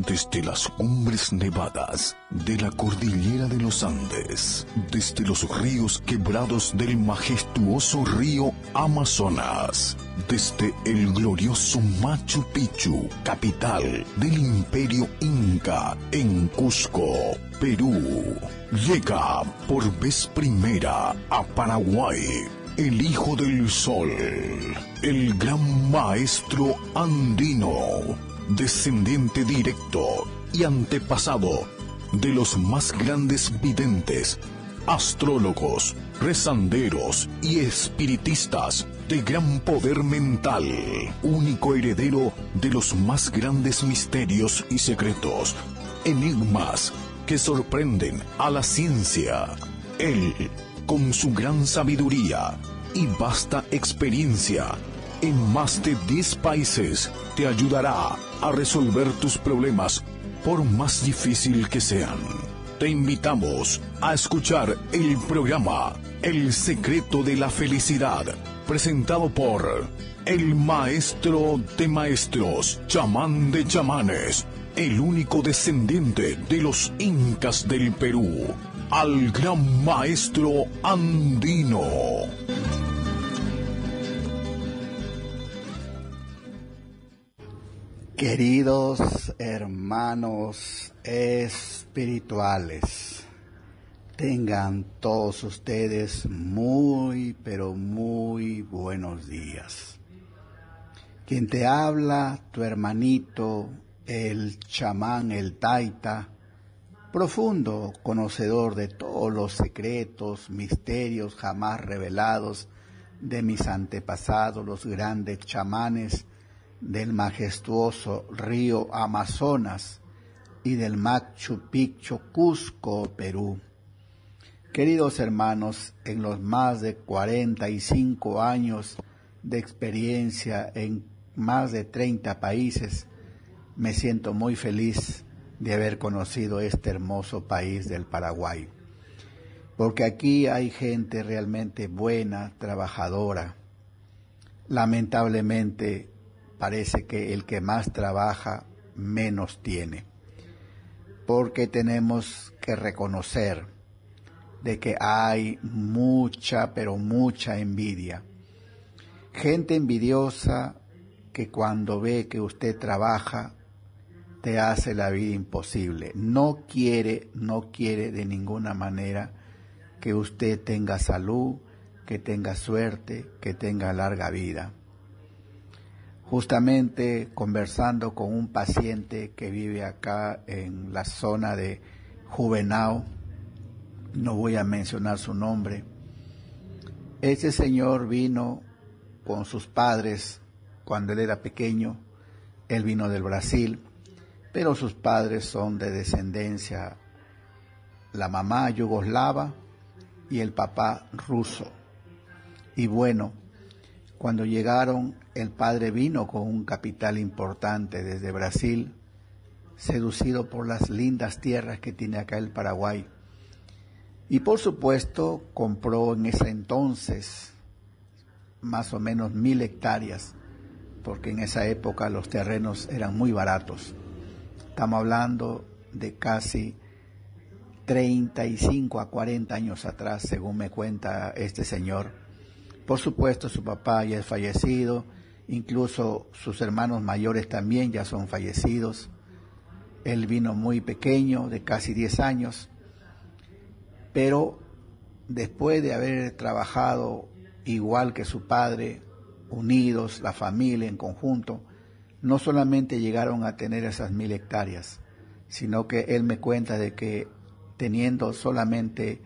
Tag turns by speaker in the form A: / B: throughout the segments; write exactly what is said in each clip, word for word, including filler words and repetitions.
A: Desde las cumbres nevadas de la cordillera de los Andes, desde los ríos quebrados del majestuoso río Amazonas, desde el glorioso Machu Picchu, capital del imperio Inca, en Cusco, Perú, llega por vez primera a Paraguay el Hijo del Sol, el gran maestro andino, descendiente directo y antepasado de los más grandes videntes, astrólogos, rezanderos y espiritistas de gran poder mental, único heredero de los más grandes misterios y secretos, enigmas que sorprenden a la ciencia. Él, con su gran sabiduría y vasta experiencia en más de diez países, te ayudará a resolver tus problemas por más difícil que sean. Te invitamos a escuchar el programa El Secreto de la Felicidad, presentado por el maestro de maestros, chamán de chamanes, el único descendiente de los incas del Perú, al gran maestro andino.
B: Queridos hermanos espirituales, tengan todos ustedes muy, pero muy buenos días. Quien te habla, tu hermanito, el chamán, el taita, profundo conocedor de todos los secretos, misterios jamás revelados de mis antepasados, los grandes chamanes del majestuoso río Amazonas y del Machu Picchu, Cusco, Perú. Queridos hermanos, en los más de cuarenta y cinco años de experiencia en más de treinta países, me siento muy feliz de haber conocido este hermoso país del Paraguay, porque aquí hay gente realmente buena, trabajadora. Lamentablemente, parece que el que más trabaja, menos tiene, porque tenemos que reconocer de que hay mucha, pero mucha envidia. Gente envidiosa que cuando ve que usted trabaja, te hace la vida imposible. No quiere, no quiere de ninguna manera que usted tenga salud, que tenga suerte, que tenga larga vida. Justamente conversando con un paciente que vive acá en la zona de Juvenao, no voy a mencionar su nombre, ese señor vino con sus padres cuando él era pequeño. Él vino del Brasil, pero sus padres son de descendencia, la mamá yugoslava y el papá ruso. Y bueno, cuando llegaron, el padre vino con un capital importante desde Brasil, seducido por las lindas tierras que tiene acá el Paraguay. Y por supuesto, compró en ese entonces más o menos mil hectáreas, porque en esa época los terrenos eran muy baratos. Estamos hablando de casi treinta y cinco a cuarenta años atrás, según me cuenta este señor. Por supuesto, su papá ya es fallecido, incluso sus hermanos mayores también ya son fallecidos. Él vino muy pequeño, de casi diez años, pero después de haber trabajado igual que su padre, unidos, la familia en conjunto, no solamente llegaron a tener esas mil hectáreas, sino que él me cuenta de que teniendo solamente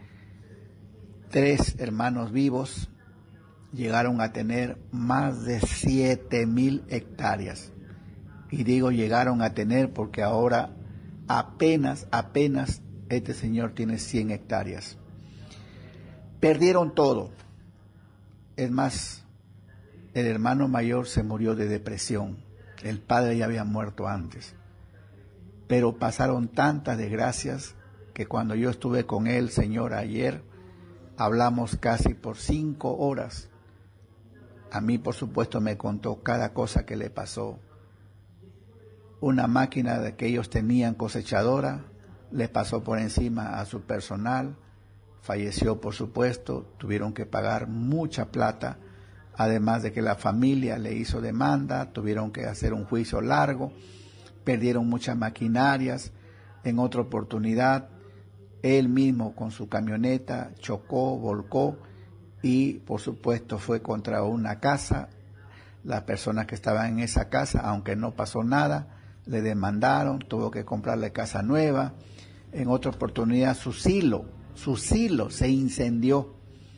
B: tres hermanos vivos, llegaron a tener más de siete mil hectáreas. Y digo llegaron a tener porque ahora apenas, apenas este señor tiene cien hectáreas. Perdieron todo. Es más, el hermano mayor se murió de depresión. El padre ya había muerto antes. Pero pasaron tantas desgracias que cuando yo estuve con él, señor, ayer, hablamos casi por cinco horas. A mí, por supuesto, me contó cada cosa que le pasó. una máquina de que ellos tenían cosechadora, le pasó por encima a su personal, falleció por supuesto, tuvieron que pagar mucha plata, además de que la familia le hizo demanda, tuvieron que hacer un juicio largo, perdieron muchas maquinarias. En otra oportunidad, él mismo con su camioneta chocó, volcó y por supuesto fue contra una casa. Las personas que estaban en esa casa, aunque no pasó nada, le demandaron, tuvo que comprarle casa nueva. En otra oportunidad su silo, su silo se incendió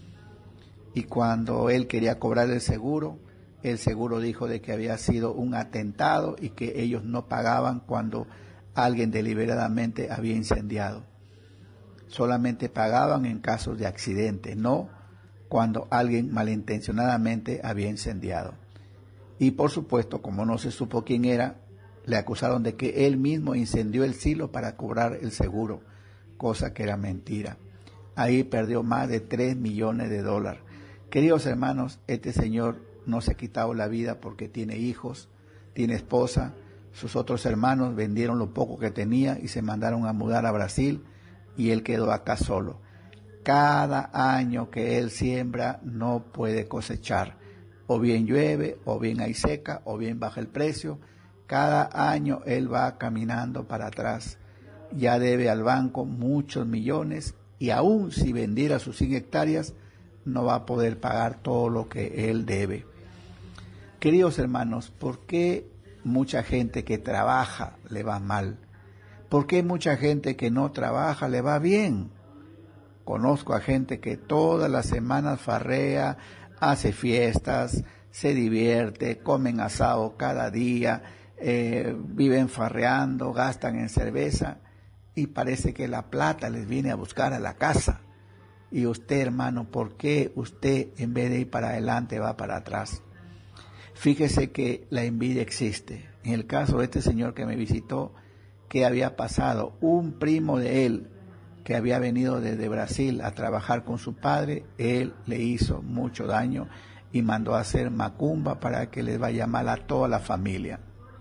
B: y cuando él quería cobrar el seguro, el seguro dijo de que había sido un atentado y que ellos no pagaban cuando alguien deliberadamente había incendiado. Solamente pagaban en casos de accidente, no cuando alguien malintencionadamente había incendiado. Y por supuesto, como no se supo quién era, le acusaron de que él mismo incendió el silo para cobrar el seguro, cosa que era mentira. Ahí perdió más de tres millones de dólares. Queridos hermanos, este señor no se ha quitado la vida porque tiene hijos, tiene esposa. Sus otros hermanos vendieron lo poco que tenía y se mandaron a mudar a Brasil y él quedó acá solo. Cada año que él siembra no puede cosechar. O bien llueve, o bien hay seca, o bien baja el precio. Cada año él va caminando para atrás. Ya debe al banco muchos millones y aún si vendiera sus cien hectáreas no va a poder pagar todo lo que él debe. Queridos hermanos, ¿por qué mucha gente que trabaja le va mal? ¿Por qué mucha gente que no trabaja le va bien? Conozco a gente que todas las semanas farrea, hace fiestas, se divierte, comen asado cada día, eh, viven farreando, gastan en cerveza y parece que la plata les viene a buscar a la casa. Y usted, hermano, ¿por qué usted en vez de ir para adelante va para atrás? Fíjese que la envidia existe. En el caso de este señor que me visitó, ¿qué había pasado? Un primo de él que había venido desde Brasil a trabajar con su padre, él le hizo mucho daño y mandó a hacer macumba para que les vaya mal a toda la familia.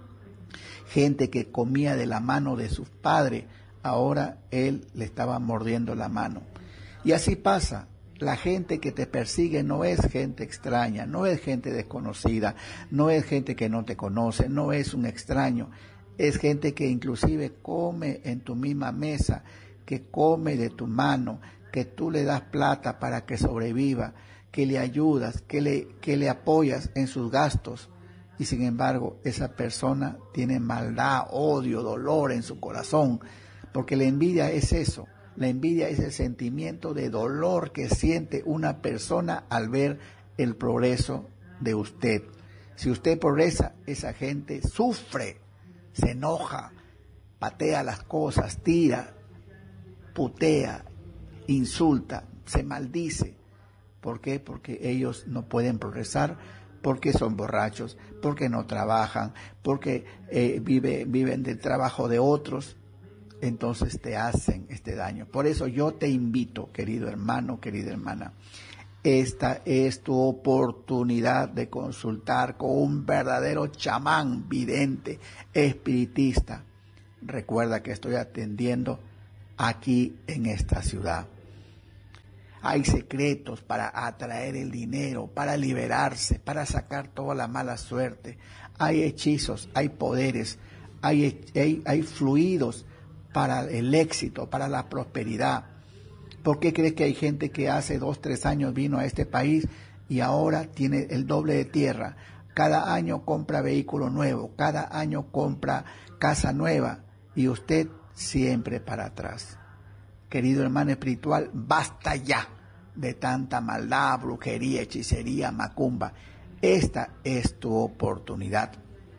B: Gente que comía de la mano de sus padres, ahora él le estaba mordiendo la mano. Y así pasa. La gente que te persigue no es gente extraña, no es gente desconocida, no es gente que no te conoce, no es un extraño, es gente que inclusive come en tu misma mesa, que come de tu mano, que tú le das plata para que sobreviva, que le ayudas, que le, que le apoyas en sus gastos. Y sin embargo, esa persona tiene maldad, odio, dolor en su corazón, porque la envidia es eso. La envidia es el sentimiento de dolor que siente una persona al ver el progreso de usted. Si usted progresa, esa gente sufre, se enoja, patea las cosas, tira, putea, insulta, se maldice. ¿Por qué? Porque ellos no pueden progresar, porque son borrachos, porque no trabajan, porque eh, vive, viven del trabajo de otros. Entonces te hacen este daño. Por eso yo te invito, querido hermano, querida hermana, esta es tu oportunidad de consultar con un verdadero chamán, vidente, espiritista. Recuerda que estoy atendiendo aquí en esta ciudad. Hay secretos para atraer el dinero, para liberarse, para sacar toda la mala suerte. Hay hechizos, hay poderes, hay, hay, hay fluidos para el éxito, para la prosperidad. ¿Por qué crees que hay gente que hace dos, tres años vino a este país y ahora tiene el doble de tierra? Cada año compra vehículo nuevo, cada año compra casa nueva y usted siempre para atrás. Querido hermano espiritual, basta ya de tanta maldad, brujería, hechicería, macumba. Esta es tu oportunidad.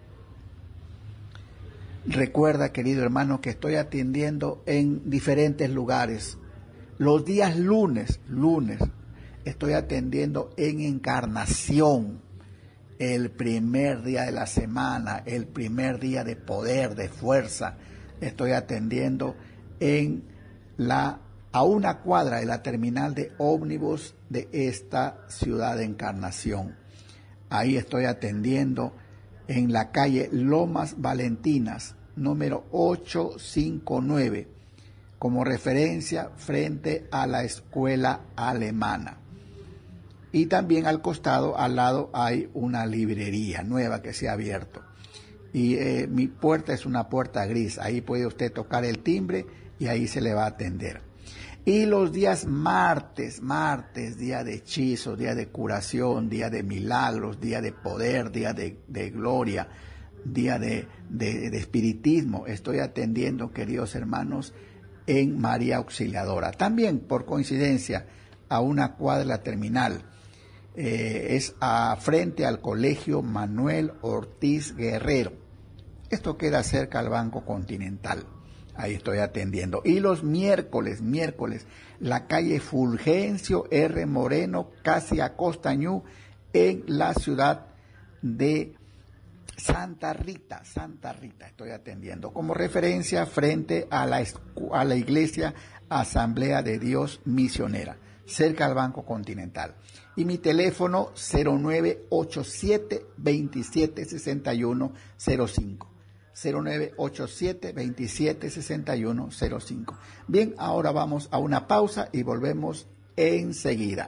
B: Recuerda, querido hermano, que estoy atendiendo en diferentes lugares. Los días lunes, lunes, estoy atendiendo en Encarnación, el primer día de la semana, el primer día de poder, de fuerza. Estoy atendiendo en la, a una cuadra de la terminal de ómnibus de esta ciudad de Encarnación. Ahí estoy atendiendo en la calle Lomas Valentinas, número ochocientos cincuenta y nueve, como referencia frente a la escuela alemana. Y también al costado, al lado, hay una librería nueva que se ha abierto. Y eh, mi puerta es una puerta gris. Ahí puede usted tocar el timbre y ahí se le va a atender. Y los días martes, martes, día de hechizo, día de curación, día de milagros, día de poder, día de, de gloria, día de, de, de espiritismo, estoy atendiendo, queridos hermanos, en María Auxiliadora. También, por coincidencia, a una cuadra terminal. Eh, es a frente al Colegio Manuel Ortiz Guerrero. Esto queda cerca al Banco Continental. Ahí estoy atendiendo. Y los miércoles, miércoles, la calle Fulgencio R. Moreno, casi a Costañú, en la ciudad de Santa Rita, Santa Rita, estoy atendiendo. Como referencia, frente a la, a la iglesia Asamblea de Dios Misionera, cerca al Banco Continental. Y mi teléfono cero nueve ocho siete, veintisiete sesenta y uno cero cinco. cero nueve ocho siete, veintisiete sesenta y uno cero cinco. Bien, ahora vamos a una pausa y volvemos enseguida.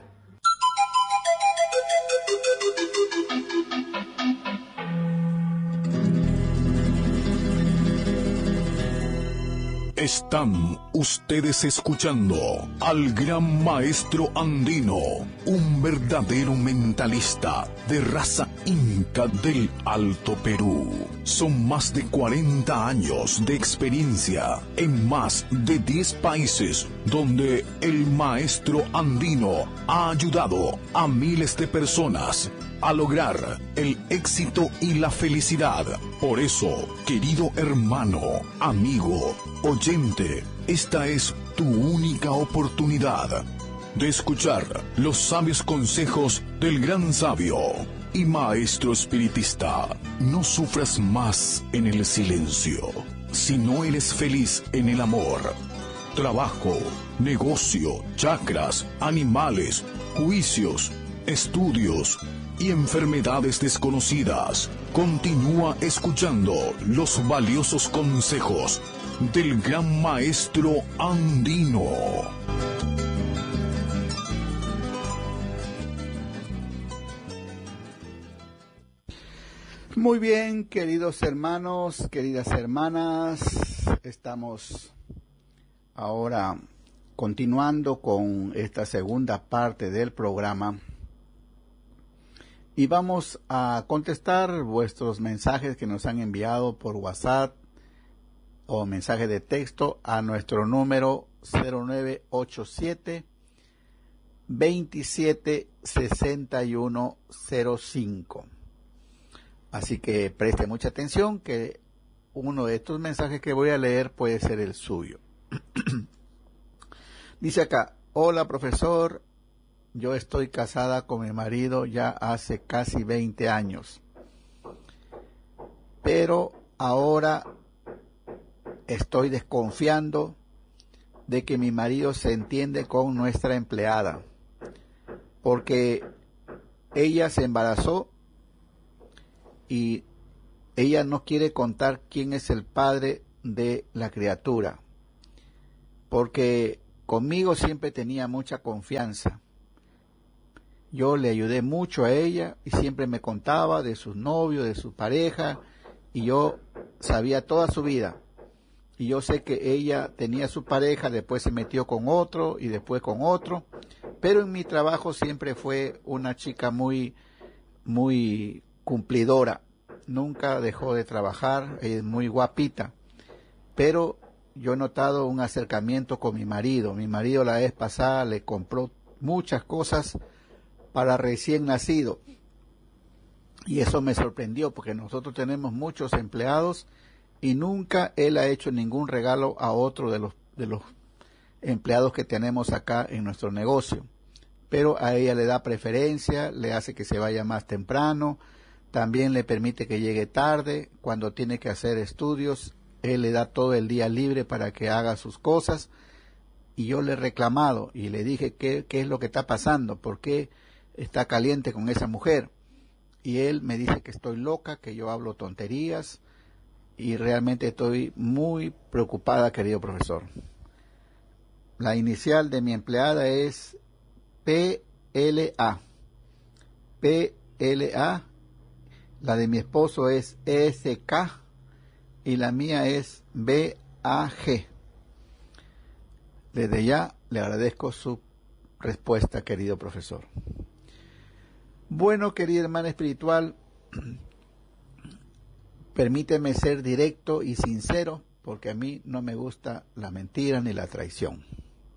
A: Están ustedes escuchando al gran maestro andino, un verdadero mentalista de raza inca del Alto Perú. Son más de cuarenta años de experiencia en más de diez países donde el maestro andino ha ayudado a miles de personas a lograr el éxito y la felicidad. Por eso, querido hermano, amigo, oyente, esta es tu única oportunidad de escuchar los sabios consejos del gran sabio y maestro espiritista. No sufras más en el silencio, si no eres feliz en el amor, trabajo, negocio, chakras, animales, juicios, estudios y enfermedades desconocidas. Continúa escuchando los valiosos consejos del gran maestro andino.
B: Muy bien, queridos hermanos, queridas hermanas, estamos ahora continuando con esta segunda parte del programa. Y vamos a contestar vuestros mensajes que nos han enviado por WhatsApp o mensaje de texto a nuestro número cero nueve ocho siete, veintisiete sesenta y uno cero cinco. Así que preste mucha atención que uno de estos mensajes que voy a leer puede ser el suyo. Dice acá: hola profesor, yo estoy casada con mi marido ya hace casi veinte años, pero ahora estoy desconfiando de que mi marido se entiende con nuestra empleada, porque ella se embarazó y ella no quiere contar quién es el padre de la criatura, porque conmigo siempre tenía mucha confianza. Yo le ayudé mucho a ella y siempre me contaba de sus novios, de su pareja, y yo sabía toda su vida. Y yo sé que ella tenía su pareja, después se metió con otro y después con otro, pero en mi trabajo siempre fue una chica muy, muy cumplidora. Nunca dejó de trabajar, ella es muy guapita, pero yo he notado un acercamiento con mi marido. Mi marido la vez pasada le compró muchas cosas para recién nacido, y eso me sorprendió porque nosotros tenemos muchos empleados y nunca él ha hecho ningún regalo a otro de los de los empleados que tenemos acá en nuestro negocio, pero a ella le da preferencia, le hace que se vaya más temprano, también le permite que llegue tarde. Cuando tiene que hacer estudios, él le da todo el día libre para que haga sus cosas. Y yo le he reclamado y le dije qué, qué es lo que está pasando, por qué está caliente con esa mujer. y él me dice que estoy loca, que yo hablo tonterías, y realmente estoy muy preocupada, querido profesor. La inicial de mi empleada es P L A. P L A. La de mi esposo es E S K y la mía es B A G. Desde ya le agradezco su respuesta, querido profesor. Bueno, querida hermana espiritual, permíteme ser directo y sincero, porque a mí no me gusta la mentira ni la traición.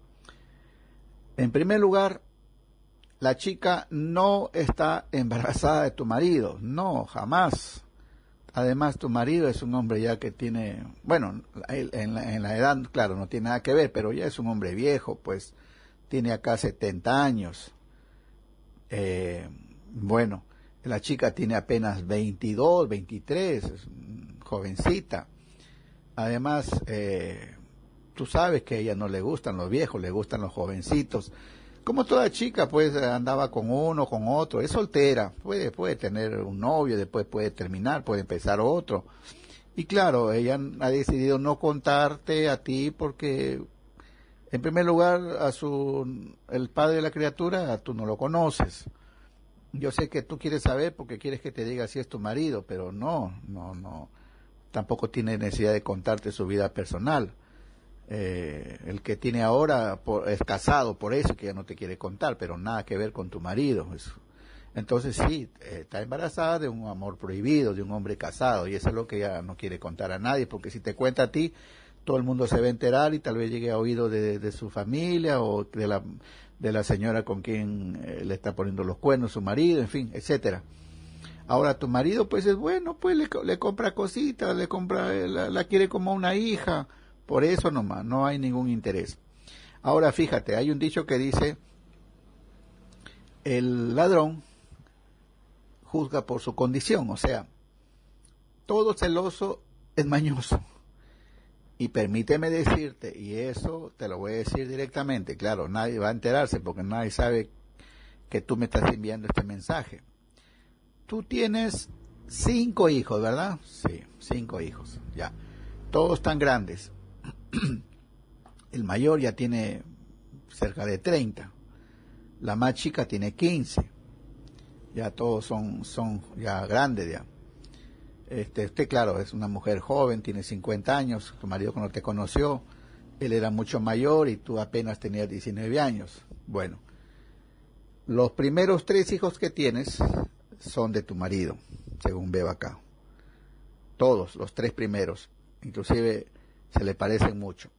B: En primer lugar, la chica no está embarazada de tu marido, no, jamás. Además, tu marido es un hombre ya que tiene, bueno, en la, en la edad, claro, no tiene nada que ver, pero ya es un hombre viejo, pues tiene acá setenta años. Eh, bueno, la chica tiene apenas veintidós, veintitrés, es jovencita. Además, eh, tú sabes que a ella no le gustan los viejos, le gustan los jovencitos. Como toda chica, pues andaba con uno, con otro, es soltera, puede, puede tener un novio, después puede terminar, puede empezar otro. Y claro, ella ha decidido no contarte a ti porque, en primer lugar, a su, el padre de la criatura, tú no lo conoces. Yo sé que tú quieres saber porque quieres que te diga si es tu marido, pero no, no, no, tampoco tiene necesidad de contarte su vida personal. Eh, el que tiene ahora por, es casado, por eso que ya no te quiere contar, pero nada que ver con tu marido. Entonces sí, eh, está embarazada de un amor prohibido, de un hombre casado, y eso es lo que ella no quiere contar a nadie, porque si te cuenta a ti, todo el mundo se va a enterar y tal vez llegue a oído de, de su familia o de la, de la señora con quien eh, le está poniendo los cuernos, su marido, en fin, etcétera. Ahora tu marido pues es bueno, pues le, le compra cositas, le compra, la, la quiere como una hija. Por eso nomás, no hay ningún interés. Ahora fíjate, hay un dicho que dice, el ladrón juzga por su condición, o sea, todo celoso es mañoso. Y permíteme decirte, y eso te lo voy a decir directamente, claro, nadie va a enterarse porque nadie sabe que tú me estás enviando este mensaje. Tú tienes cinco hijos, ¿verdad? Sí, cinco hijos, ya. Todos tan grandes. El mayor ya tiene cerca de treinta, la más chica tiene quince, ya todos son, son ya grandes ya. Este, usted claro, es una mujer joven, tiene cincuenta años, tu marido cuando te conoció, él era mucho mayor y tú apenas tenías diecinueve años. Bueno, los primeros tres hijos que tienes son de tu marido, según veo acá. Todos, los tres primeros, inclusive se le parecen mucho.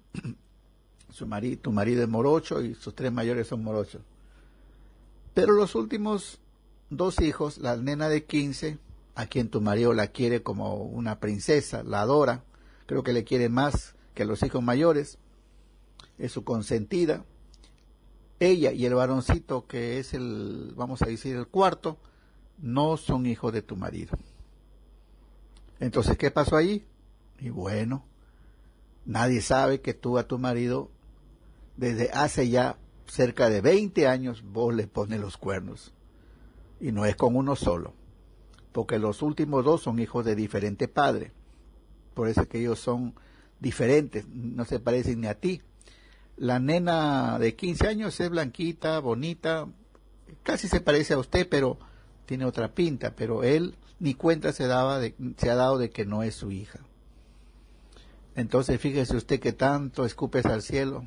B: Su marido, tu marido es morocho y sus tres mayores son morochos. Pero los últimos dos hijos, la nena de quince, a quien tu marido la quiere como una princesa, la adora, creo que le quiere más que a los hijos mayores, es su consentida. Ella y el varoncito, que es el, vamos a decir, el cuarto, no son hijos de tu marido. Entonces, ¿qué pasó ahí? Y bueno, nadie sabe que tú a tu marido, desde hace ya cerca de veinte años, vos le pones los cuernos. Y no es con uno solo, porque los últimos dos son hijos de diferente padre. Por eso es que ellos son diferentes, no se parecen ni a ti. La nena de quince años es blanquita, bonita, casi se parece a usted, pero tiene otra pinta. Pero él ni cuenta se, daba de, se ha dado de que no es su hija. Entonces fíjese usted que tanto escupes al cielo.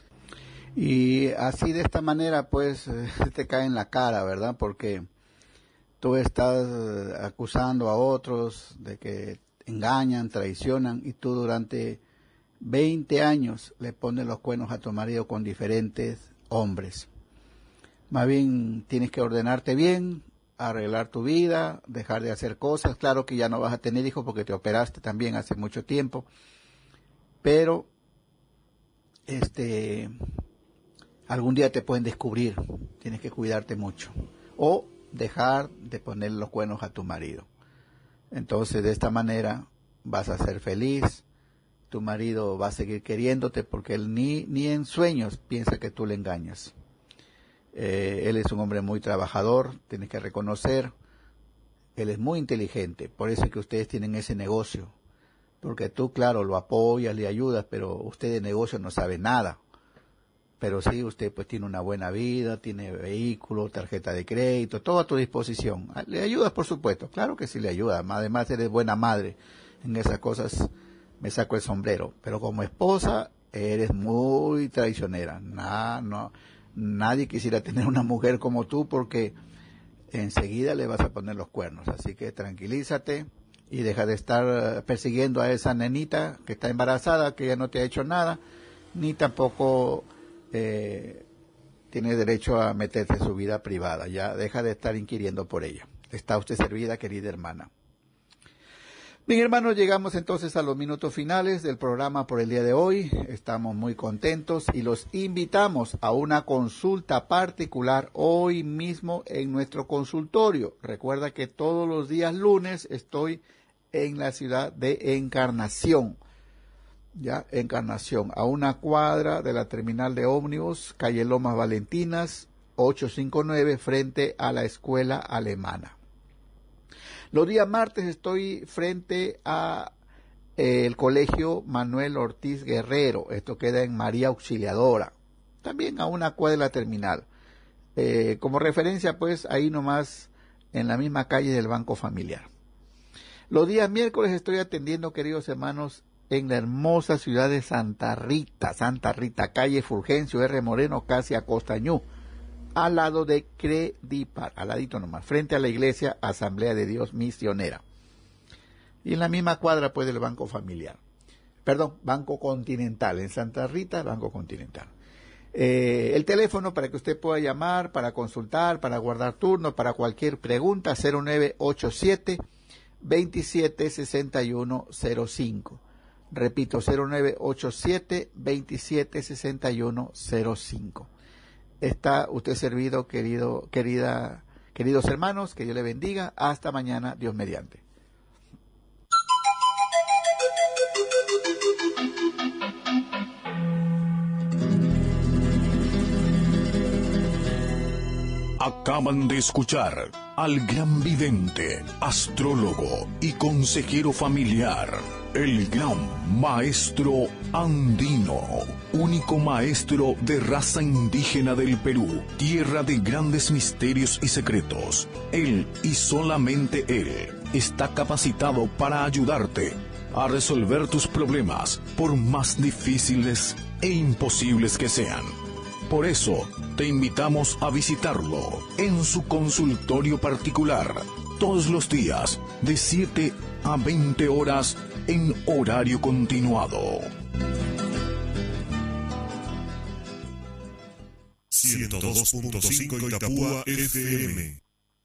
B: Y así de esta manera pues te cae en la cara, ¿verdad? Porque tú estás acusando a otros de que engañan, traicionan, y tú durante veinte años le pones los cuernos a tu marido con diferentes hombres. Más bien tienes que ordenarte bien, arreglar tu vida, dejar de hacer cosas. Claro que ya no vas a tener hijos porque te operaste también hace mucho tiempo, pero este algún día te pueden descubrir, tienes que cuidarte mucho. O dejar de poner los cuernos a tu marido. Entonces de esta manera vas a ser feliz, tu marido va a seguir queriéndote porque él ni, ni en sueños piensa que tú le engañas. Eh, él es un hombre muy trabajador, tienes que reconocer, él es muy inteligente, por eso es que ustedes tienen ese negocio, porque tú, claro, lo apoyas, le ayudas, pero usted de negocio no sabe nada. Pero sí, usted pues tiene una buena vida, tiene vehículo, tarjeta de crédito, todo a tu disposición. Le ayudas, por supuesto, claro que sí le ayuda. Además eres buena madre, en esas cosas me saco el sombrero. Pero como esposa, eres muy traicionera. Nah, no, nadie quisiera tener una mujer como tú porque enseguida le vas a poner los cuernos. Así que tranquilízate y deja de estar persiguiendo a esa nenita que está embarazada, que ya no te ha hecho nada, ni tampoco... Eh, tiene derecho a meterse en su vida privada. Ya deja de estar inquiriendo por ella. Está usted servida, querida hermana. Bien, hermanos, llegamos entonces a los minutos finales del programa por el día de hoy. Estamos muy contentos y los invitamos a una consulta particular hoy mismo en nuestro consultorio. Recuerda que todos los días lunes estoy en la ciudad de Encarnación. Ya, Encarnación, a una cuadra de la terminal de ómnibus, calle Lomas Valentinas, ochocientos cincuenta y nueve, frente a la escuela alemana. Los días martes estoy frente a eh, el colegio Manuel Ortiz Guerrero, esto queda en María Auxiliadora, también a una cuadra de la terminal. Eh, como referencia, pues, ahí nomás, en la misma calle del Banco Familiar. Los días miércoles estoy atendiendo, queridos hermanos, en la hermosa ciudad de Santa Rita, Santa Rita, calle Fulgencio R. Moreno, casi a Costañú, al lado de Credipar, al ladito nomás, frente a la iglesia Asamblea de Dios Misionera. Y en la misma cuadra, pues, del Banco Familiar. Perdón, Banco Continental, en Santa Rita, Banco Continental. Eh, el teléfono para que usted pueda llamar, para consultar, para guardar turno, para cualquier pregunta, cero nueve ocho siete, veintisiete sesenta y uno cero cinco. Repito, cero nueve ocho siete, veintisiete sesenta y uno cero cinco. Está usted servido, querido, querida, queridos hermanos, que Dios le bendiga. Hasta mañana, Dios mediante.
A: Acaban de escuchar al gran vidente, astrólogo y consejero familiar, el gran maestro andino, único maestro de raza indígena del Perú, tierra de grandes misterios y secretos. Él y solamente él está capacitado para ayudarte a resolver tus problemas, por más difíciles e imposibles que sean. Por eso, te invitamos a visitarlo en su consultorio particular, todos los días, de siete a veinte horas, en horario continuado.
C: ciento dos punto cinco Itapúa F M.